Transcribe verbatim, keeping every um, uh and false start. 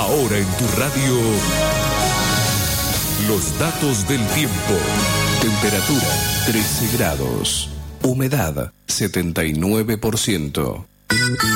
Ahora en tu radio, los datos del tiempo. Temperatura trece grados. Humedad setenta y nueve por ciento.